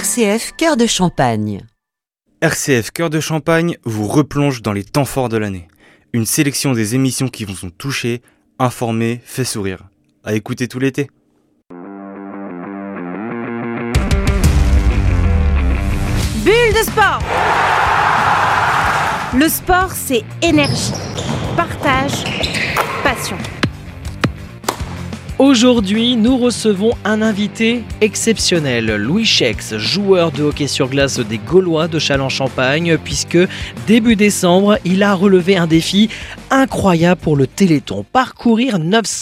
RCF Cœur de Champagne. RCF Cœur de Champagne vous replonge dans les temps forts de l'année. Une sélection des émissions qui vous ont touché, informé, fait sourire. À écouter tout l'été. Bulle de sport. Le sport, c'est énergie, partage, passion. Aujourd'hui, nous recevons un invité exceptionnel, Louis Chex, joueur de hockey sur glace des Gaulois de Châlons-Champagne, puisque début décembre, il a relevé un défi incroyable pour le Téléthon. Parcourir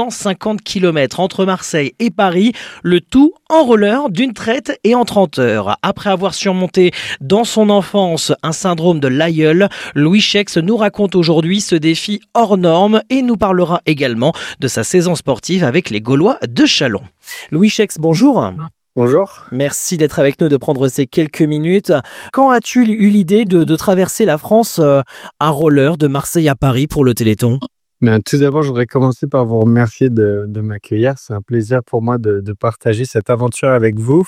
950 km entre Marseille et Paris, le tout en roller d'une traite et en 30 heures. Après avoir surmonté dans son enfance un syndrome de l'aïeul, Louis Chex nous raconte aujourd'hui ce défi hors norme et nous parlera également de sa saison sportive avec les Gaulois de Châlons. Louis Chex, bonjour. Bonjour. Merci d'être avec nous, de prendre ces quelques minutes. Quand as-tu eu l'idée de traverser la France à roller de Marseille à Paris pour le Téléthon ? Tout d'abord, je voudrais commencer par vous remercier de m'accueillir. C'est un plaisir pour moi de partager cette aventure avec vous.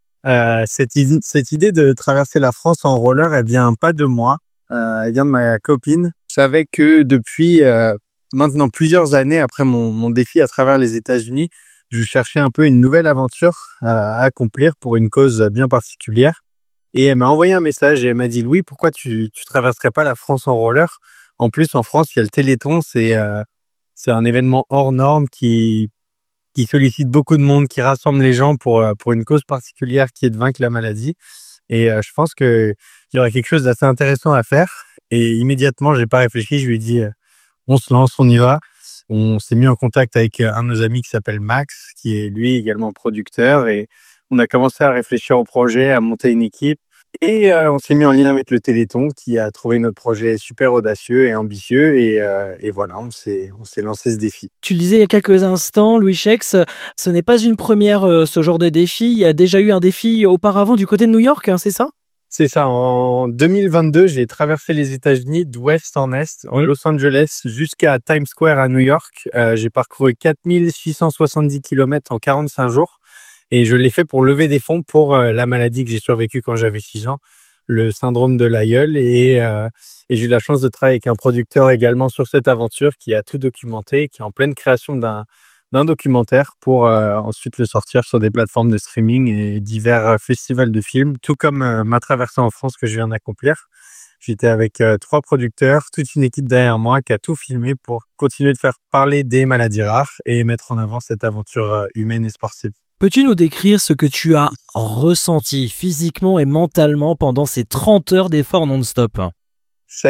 Cette idée de traverser la France en roller, elle vient pas de moi, elle vient de ma copine. Je savais que depuis maintenant plusieurs années, après mon défi à travers les États-Unis, je cherchais un peu une nouvelle aventure à accomplir pour une cause bien particulière. Et elle m'a envoyé un message et elle m'a dit « Louis, pourquoi tu traverserais pas la France en roller ?» En plus, en France, il y a le Téléthon, c'est un événement hors norme qui sollicite beaucoup de monde, qui rassemble les gens pour une cause particulière qui est de vaincre la maladie. Et je pense qu'il y aurait quelque chose d'assez intéressant à faire. Et immédiatement, j'ai pas réfléchi, je lui ai dit on se lance, on y va. On s'est mis en contact avec un de nos amis qui s'appelle Max, qui est lui également producteur. Et on a commencé à réfléchir au projet, à monter une équipe. Et on s'est mis en lien avec le Téléthon qui a trouvé notre projet super audacieux et ambitieux. Et voilà, on s'est lancé ce défi. Tu le disais il y a quelques instants, Louis Chex, ce n'est pas une première ce genre de défi. Il y a déjà eu un défi auparavant du côté de New York, hein, c'est ça ? C'est ça. En 2022, j'ai traversé les États-Unis d'ouest en est, en Los Angeles, jusqu'à Times Square à New York. J'ai parcouru 4670 km en 45 jours. Et je l'ai fait pour lever des fonds pour la maladie que j'ai survécue quand j'avais 6 ans, le syndrome de l'aïeul. Et j'ai eu la chance de travailler avec un producteur également sur cette aventure qui a tout documenté, qui est en pleine création d'un documentaire pour ensuite le sortir sur des plateformes de streaming et divers festivals de films, tout comme ma traversée en France que je viens d'accomplir. J'étais avec 3 producteurs, toute une équipe derrière moi qui a tout filmé pour continuer de faire parler des maladies rares et mettre en avant cette aventure humaine et sportive. Peux-tu nous décrire ce que tu as ressenti physiquement et mentalement pendant ces 30 heures d'efforts non-stop ? Ça a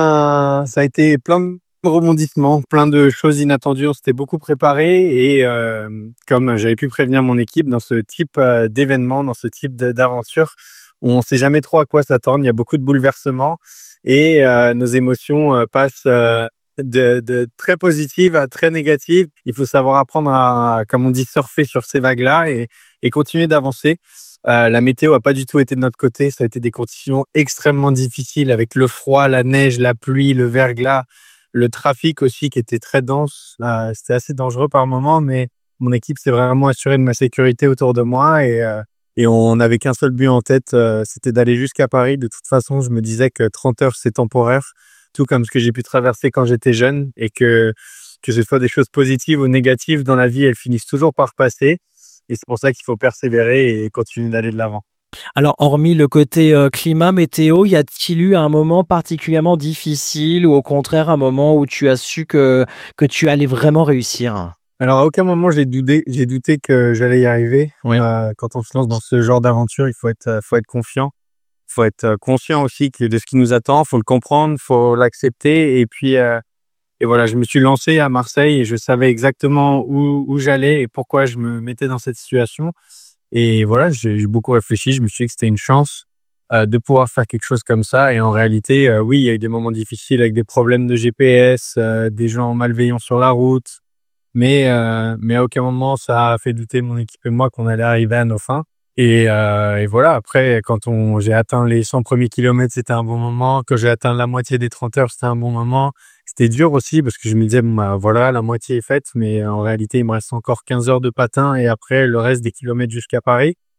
été plein de rebondissements, plein de choses inattendues. On s'était beaucoup préparé et comme j'avais pu prévenir mon équipe dans ce type d'événement, dans ce type d'aventure, on ne sait jamais trop à quoi s'attendre. Il y a beaucoup de bouleversements et nos émotions passent de très positives à très négatives. Il faut savoir apprendre à, comme on dit, surfer sur ces vagues-là et continuer d'avancer. La météo a pas du tout été de notre côté. Ça a été des conditions extrêmement difficiles avec le froid, la neige, la pluie, le verglas, le trafic aussi qui était très dense. C'était assez dangereux par moments, mais mon équipe s'est vraiment assurée de ma sécurité autour de moi et on n'avait qu'un seul but en tête, c'était d'aller jusqu'à Paris. De toute façon, je me disais que 30 heures, c'est temporaire, tout comme ce que j'ai pu traverser quand j'étais jeune et que ce soit des choses positives ou négatives dans la vie, elles finissent toujours par passer. Et c'est pour ça qu'il faut persévérer et continuer d'aller de l'avant. Alors, hormis le côté climat, météo, y a-t-il eu un moment particulièrement difficile ou au contraire un moment où tu as su que tu allais vraiment réussir ? Alors, à aucun moment, j'ai douté que j'allais y arriver. Oui. Quand on se lance dans ce genre d'aventure, il faut être confiant. Il faut être conscient aussi de ce qui nous attend. Il faut le comprendre, il faut l'accepter. Et puis, et voilà, je me suis lancé à Marseille et je savais exactement où j'allais et pourquoi je me mettais dans cette situation. Et voilà, j'ai beaucoup réfléchi. Je me suis dit que c'était une chance de pouvoir faire quelque chose comme ça. Et en réalité, oui, il y a eu des moments difficiles avec des problèmes de GPS, des gens malveillants sur la route. Mais à aucun moment, ça a fait douter mon équipe et moi qu'on allait arriver à nos fins. Et voilà, après, quand j'ai atteint les 100 premiers kilomètres, c'était un bon moment. Quand j'ai atteint la moitié des 30 heures, c'était un bon moment. C'était dur aussi parce que je me disais, voilà, la moitié est faite, mais en réalité, il me reste encore 15 heures de patin et après, le reste des kilomètres jusqu'à Paris.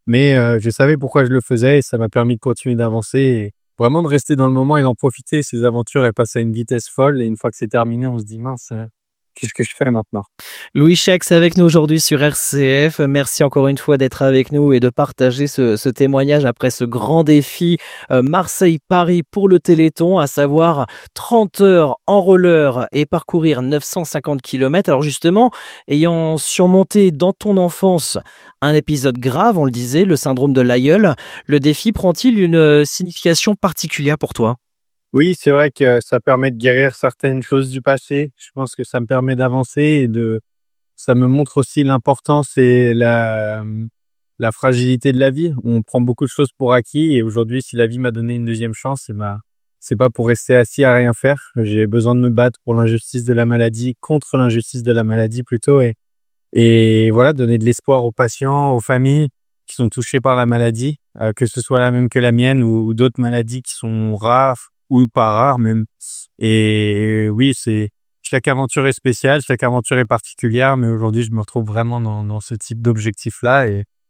Mais je savais pourquoi je le faisais et ça m'a permis de continuer d'avancer et vraiment de rester dans le moment et d'en profiter. Ces aventures, elles passent à une vitesse folle et une fois que c'est terminé, on se dit: «Mince, qu'est-ce que je fais maintenant?» Louis Chex avec nous aujourd'hui sur RCF. Merci encore une fois d'être avec nous et de partager ce témoignage après ce grand défi Marseille-Paris pour le Téléthon, à savoir 30 heures en roller et parcourir 950 km. Alors justement, ayant surmonté dans ton enfance un épisode grave, on le disait, le syndrome de l'aïeul, le défi prend-il une signification particulière pour toi? Oui, c'est vrai que ça permet de guérir certaines choses du passé. Je pense que ça me permet d'avancer et ça me montre aussi l'importance et la fragilité de la vie. On prend beaucoup de choses pour acquis et aujourd'hui, si la vie m'a donné une deuxième chance, c'est pas pour rester assis à rien faire. J'ai besoin de me battre pour l'injustice de la maladie, contre l'injustice de la maladie plutôt et voilà, donner de l'espoir aux patients, aux familles qui sont touchées par la maladie, que ce soit la même que la mienne ou d'autres maladies qui sont rares ou pas rares même. Et oui, chaque aventure est spéciale, chaque aventure est particulière, mais aujourd'hui, je me retrouve vraiment dans ce type d'objectif-là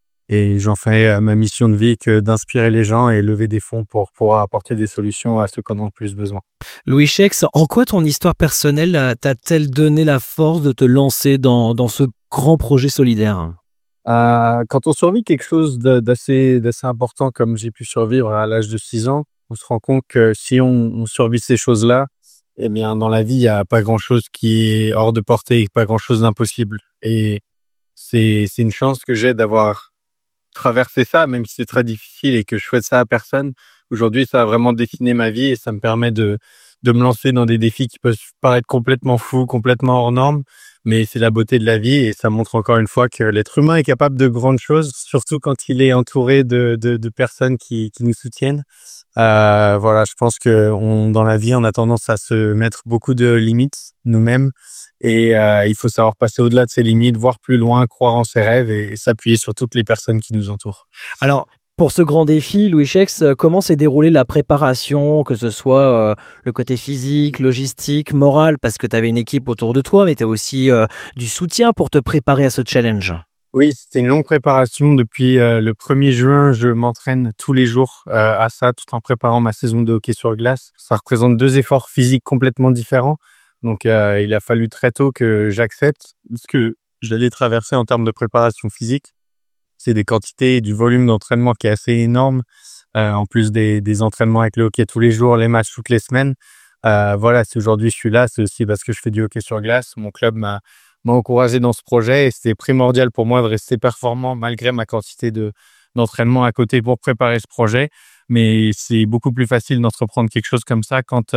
et j'en fais ma mission de vie que d'inspirer les gens et lever des fonds pour pouvoir apporter des solutions à ceux qui en ont le plus besoin. Louis Chex, en quoi ton histoire personnelle t'a-t-elle donné la force de te lancer dans ce grand projet solidaire? Quand on survit quelque chose d'assez important comme j'ai pu survivre à l'âge de 6 ans, on se rend compte que si on survit ces choses-là, eh bien, dans la vie, il y a pas grand-chose qui est hors de portée, pas grand-chose d'impossible. Et c'est une chance que j'ai d'avoir traversé ça, même si c'est très difficile et que je souhaite ça à personne. Aujourd'hui, ça a vraiment dessiné ma vie et ça me permet de me lancer dans des défis qui peuvent paraître complètement fous, complètement hors normes, mais c'est la beauté de la vie et ça montre encore une fois que l'être humain est capable de grandes choses, surtout quand il est entouré de personnes qui nous soutiennent. Voilà, je pense que dans la vie, on a tendance à se mettre beaucoup de limites nous-mêmes et il faut savoir passer au-delà de ces limites, voir plus loin, croire en ses rêves et s'appuyer sur toutes les personnes qui nous entourent. Alors, pour ce grand défi, Louis Chex, comment s'est déroulée la préparation, que ce soit le côté physique, logistique, moral, parce que tu avais une équipe autour de toi, mais tu as aussi du soutien pour te préparer à ce challenge? Oui, c'était une longue préparation. Depuis le 1er juin, je m'entraîne tous les jours à ça, tout en préparant ma saison de hockey sur glace. Ça représente 2 efforts physiques complètement différents. Donc, il a fallu très tôt que j'accepte ce que j'allais traverser en termes de préparation physique. C'est des quantités et du volume d'entraînement qui est assez énorme, en plus des entraînements avec le hockey tous les jours, les matchs toutes les semaines. Voilà, si aujourd'hui je suis là, c'est aussi parce que je fais du hockey sur glace. Mon club m'a encouragé dans ce projet et c'était primordial pour moi de rester performant malgré ma quantité d'entraînement à côté pour préparer ce projet. Mais c'est beaucoup plus facile d'entreprendre quelque chose comme ça quand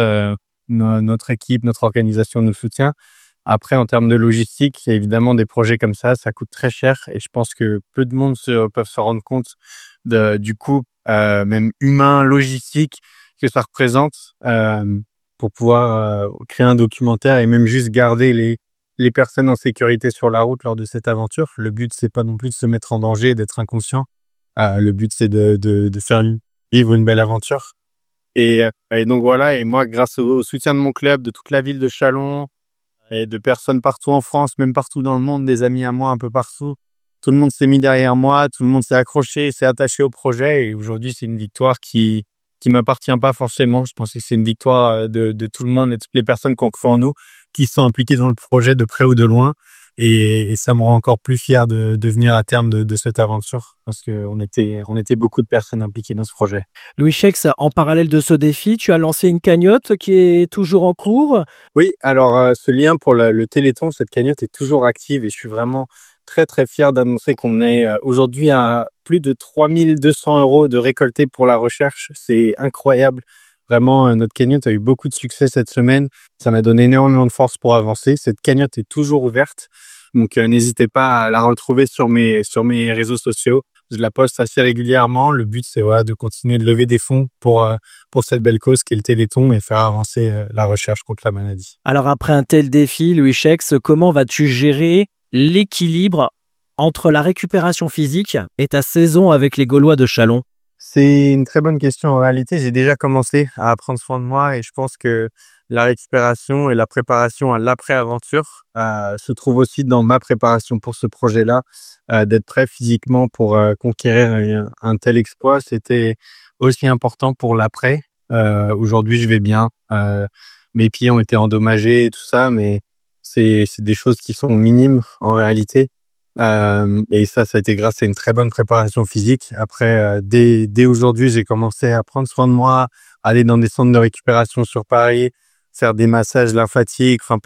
notre équipe, notre organisation nous soutient. Après, en termes de logistique, il y a évidemment des projets comme ça coûte très cher et je pense que peu de monde peuvent se rendre compte du coût, même humain, logistique que ça représente pour pouvoir créer un documentaire et même juste garder les personnes en sécurité sur la route lors de cette aventure. Le but, c'est pas non plus de se mettre en danger et d'être inconscient. Le but, c'est de faire vivre une belle aventure. Et donc voilà, et moi, grâce au soutien de mon club, de toute la ville de Châlons, et de personnes partout en France, même partout dans le monde, des amis à moi un peu partout. Tout le monde s'est mis derrière moi, tout le monde s'est accroché, s'est attaché au projet et aujourd'hui, c'est une victoire qui m'appartient pas forcément. Je pense que c'est une victoire de tout le monde et toutes les personnes qui ont cru en nous, qui sont impliquées dans le projet de près ou de loin et ça me rend encore plus fier de venir à terme de cette aventure parce qu'on était beaucoup de personnes impliquées dans ce projet. Louis Chex, en parallèle de ce défi, tu as lancé une cagnotte qui est toujours en cours. Oui, alors ce lien pour le Téléthon, cette cagnotte est toujours active et je suis vraiment très très fier d'annoncer qu'on est aujourd'hui à plus de 3 200 € de récoltés pour la recherche. C'est incroyable. Vraiment, notre cagnotte a eu beaucoup de succès cette semaine. Ça m'a donné énormément de force pour avancer. Cette cagnotte est toujours ouverte. Donc, n'hésitez pas à la retrouver sur mes réseaux sociaux. Je la poste assez régulièrement. Le but, c'est de continuer de lever des fonds pour cette belle cause qui est le Téléthon et faire avancer la recherche contre la maladie. Alors, après un tel défi, Louis Chex, comment vas-tu gérer l'équilibre entre la récupération physique et ta saison avec les Gaulois de Châlons? C'est une très bonne question. En réalité, j'ai déjà commencé à prendre soin de moi et je pense que la récupération et la préparation à l'après-aventure se trouve aussi dans ma préparation pour ce projet-là. D'être prêt physiquement pour conquérir un tel exploit, c'était aussi important pour l'après. Aujourd'hui, je vais bien. Mes pieds ont été endommagés et tout ça, mais c'est des choses qui sont minimes en réalité. Et ça a été grâce à une très bonne préparation physique. Après, dès aujourd'hui, j'ai commencé à prendre soin de moi, aller dans des centres de récupération sur Paris, faire des massages lymphatiques, enfin